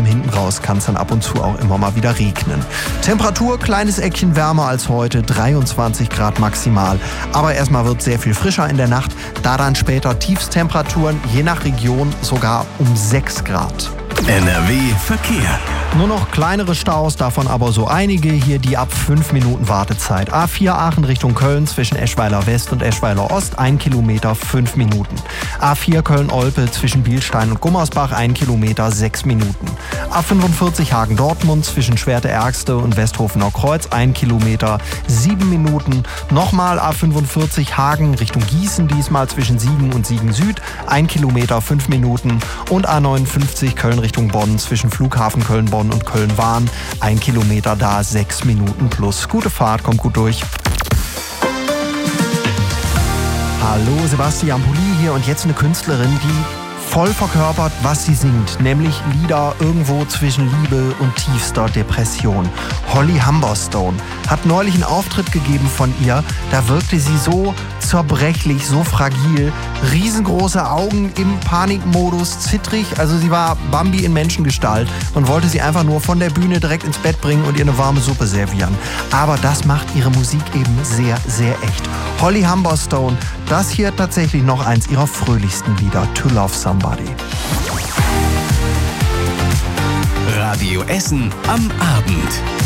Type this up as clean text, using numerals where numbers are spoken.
allem hinten raus kann es dann ab und zu auch immer mal wieder regnen. Temperatur, kleines Eckchen wärmer als heute, 23 Grad maximal. Aber erstmal wird sehr viel frischer in der Nacht, da dann später Tiefstemperaturen, je nach Region sogar um 6 Grad. NRW Verkehr. Nur noch kleinere Staus, davon aber so einige hier, die ab 5 Minuten Wartezeit. A4 Aachen Richtung Köln zwischen Eschweiler West und Eschweiler Ost, 1 Kilometer, 5 Minuten. A4 Köln-Olpe zwischen Bielstein und Gummersbach, 1 Kilometer, 6 Minuten. A45 Hagen-Dortmund zwischen Schwerte-Ergste und Westhofener Kreuz, 1 Kilometer, 7 Minuten. Nochmal A45 Hagen Richtung Gießen, diesmal zwischen Siegen und Siegen Süd, 1 Kilometer, 5 Minuten. Und A59 Köln Richtung Bonn zwischen Flughafen Köln-Bonn und Köln-Wahn, 1 Kilometer da, 6 Minuten plus. Gute Fahrt, kommt gut durch. Hallo, Sebastian Pulli hier und jetzt eine Künstlerin, die voll verkörpert, was sie singt, nämlich Lieder irgendwo zwischen Liebe und tiefster Depression. Holly Humberstone hat neulich einen Auftritt gegeben von ihr, da wirkte sie so zerbrechlich, so fragil, riesengroße Augen im Panikmodus, zittrig, also sie war Bambi in Menschengestalt und wollte sie einfach nur von der Bühne direkt ins Bett bringen und ihr eine warme Suppe servieren. Aber das macht ihre Musik eben sehr, sehr echt. Holly Humberstone, das hier tatsächlich noch eins ihrer fröhlichsten Lieder, To Love Somebody. Radio Essen am Abend.